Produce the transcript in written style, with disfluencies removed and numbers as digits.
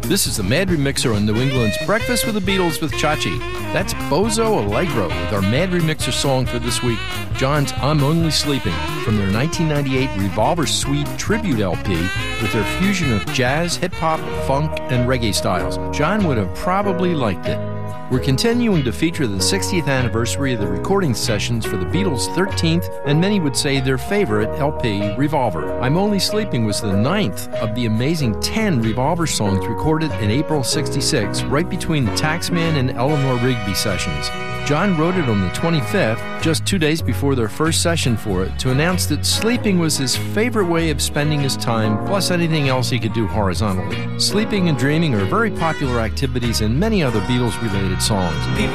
This is the Mad Remixer on New England's Breakfast with the Beatles with Chachi. That's Bozo Allegro with our Mad Remixer song for this week, John's I'm Only Sleeping, from their 1998 Revolver Suite tribute LP with their fusion of jazz, hip-hop, funk, and reggae styles. John would have probably liked it. We're continuing to feature the 60th anniversary of the recording sessions for the Beatles' 13th, and many would say their favorite LP, Revolver. I'm Only Sleeping was the 9th of the amazing 10 Revolver songs recorded in April '66, right between the Taxman and Eleanor Rigby sessions. John wrote it on the 25th, just 2 days before their first session for it, to announce that sleeping was his favorite way of spending his time, plus anything else he could do horizontally. Sleeping and dreaming are very popular activities in many other Beatles-related songs.